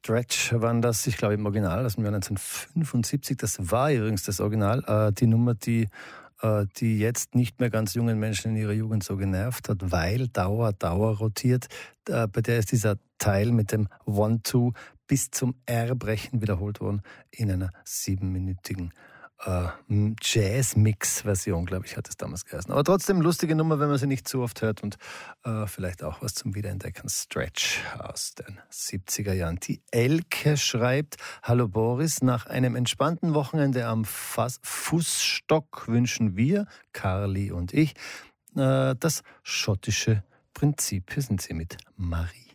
Stretch waren das, ich glaube im Original aus dem Jahr 1975. Das war übrigens das Original, die Nummer, die jetzt nicht mehr ganz jungen Menschen in ihrer Jugend so genervt hat, weil Dauer rotiert. Bei der ist dieser Teil mit dem One-Two bis zum Erbrechen wiederholt worden in einer 7-minütigen Jazz-Mix-Version, glaube ich, hat es damals geheißen. Aber trotzdem lustige Nummer, wenn man sie nicht zu oft hört und vielleicht auch was zum Wiederentdecken. Stretch aus den 70er Jahren. Die Elke schreibt: Hallo Boris, nach einem entspannten Wochenende am Fußstock wünschen wir, Carly und ich, das schottische Prinzip. Hier sind sie mit Marie.